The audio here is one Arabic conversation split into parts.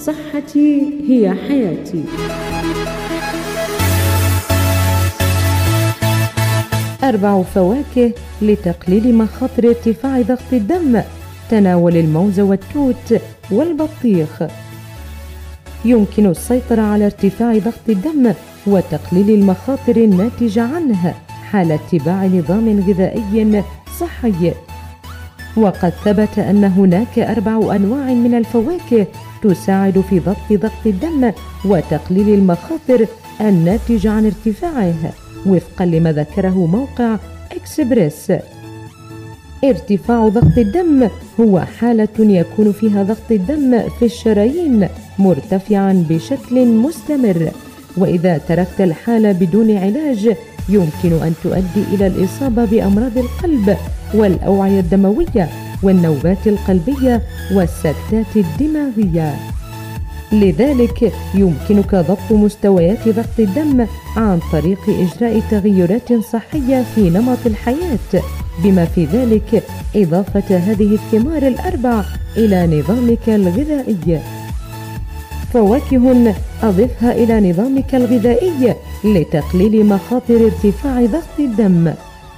صحتي هي حياتي. 4 فواكه لتقليل مخاطر ارتفاع ضغط الدم. تناول الموز والتوت والبطيخ. يمكن السيطرة على ارتفاع ضغط الدم وتقليل المخاطر الناتجة عنه حال اتباع نظام غذائي صحي. وقد ثبت أن هناك 4 أنواع من الفواكه تساعد في ضبط الدم وتقليل المخاطر الناتجة عن ارتفاعه، وفقا لما ذكره موقع إكسبريس. ارتفاع ضغط الدم هو حالة يكون فيها ضغط الدم في الشرايين مرتفعا بشكل مستمر، وإذا تركت الحالة بدون علاج يمكن أن تؤدي إلى الإصابة بأمراض القلب والأوعية الدموية والنوبات القلبية والسكتات الدماغية. لذلك يمكنك ضبط مستويات ضغط الدم عن طريق إجراء تغيرات صحية في نمط الحياة، بما في ذلك إضافة هذه الثمار 4 إلى نظامك الغذائي. فواكه أضفها إلى نظامك الغذائي لتقليل مخاطر ارتفاع ضغط الدم.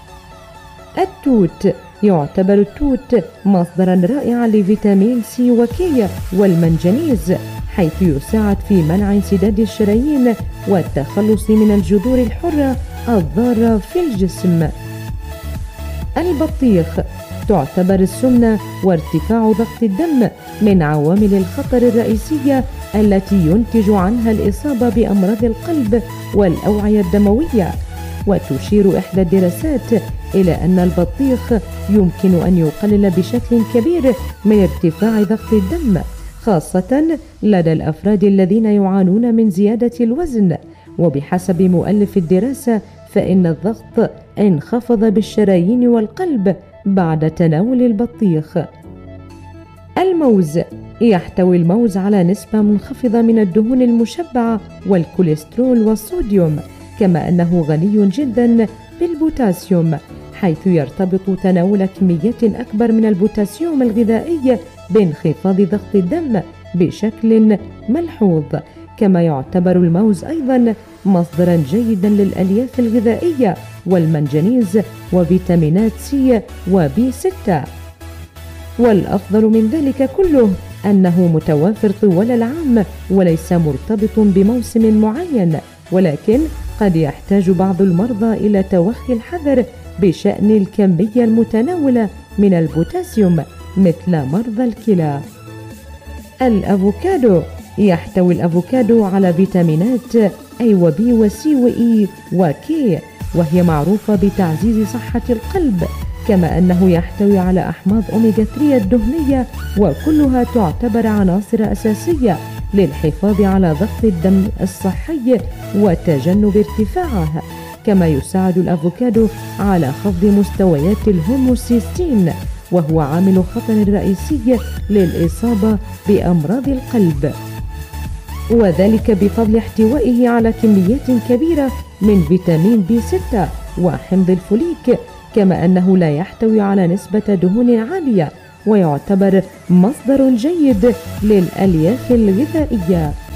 التوت. يعتبر التوت مصدرا رائعا لفيتامين سي وكي والمنجنيز، حيث يساعد في منع انسداد الشرايين والتخلص من الجذور الحرة الضارة في الجسم. البطيخ. تعتبر السمنة وارتفاع ضغط الدم من عوامل الخطر الرئيسية التي ينتج عنها الإصابة بأمراض القلب والأوعية الدموية، وتشير إحدى الدراسات إلى أن البطيخ يمكن أن يقلل بشكل كبير من ارتفاع ضغط الدم، خاصة لدى الأفراد الذين يعانون من زيادة الوزن. وبحسب مؤلف الدراسة فإن الضغط انخفض بالشرايين والقلب بعد تناول البطيخ. الموز. يحتوي الموز على نسبة منخفضة من الدهون المشبعة والكوليسترول والصوديوم، كما أنه غني جدا بالبوتاسيوم، حيث يرتبط تناول كميات أكبر من البوتاسيوم الغذائي بانخفاض ضغط الدم بشكل ملحوظ. كما يعتبر الموز أيضا مصدرا جيدا للألياف الغذائية والمنجنيز وفيتامينات سي وبي 6. والأفضل من ذلك كله أنه متوافر طوال العام وليس مرتبط بموسم معين، ولكن قد يحتاج بعض المرضى إلى توخي الحذر بشأن الكمية المتناولة من البوتاسيوم مثل مرضى الكلى. الأفوكادو. يحتوي الأفوكادو على فيتامينات A وB وC وE وK، وهي معروفة بتعزيز صحة القلب، كما أنه يحتوي على أحماض أوميغا 3 الدهنية، وكلها تعتبر عناصر أساسية للحفاظ على ضغط الدم الصحي وتجنب ارتفاعه. كما يساعد الأفوكادو على خفض مستويات الهوموسيستين، وهو عامل خطر رئيسي للإصابة بأمراض القلب، وذلك بفضل احتوائه على كميات كبيرة من فيتامين بي 6 وحمض الفوليك، كما أنه لا يحتوي على نسبة دهون عالية، ويعتبر مصدر جيد للألياف الغذائية.